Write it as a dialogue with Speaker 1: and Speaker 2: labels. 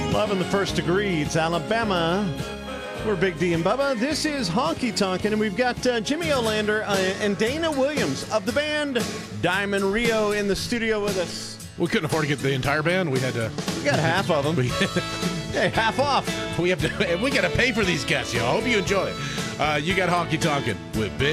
Speaker 1: Loving the First Degree. It's Alabama. We're Big D and Bubba. This is Honky Tonkin', and we've got Jimmy Olander and Dana Williams of the band Diamond Rio in the studio with us.
Speaker 2: We couldn't afford to get the entire band. We had to.
Speaker 1: We got half of them. Hey, half off.
Speaker 2: We got to pay for these guests, y'all. Hope you enjoy it. You got Honky Tonkin' with Big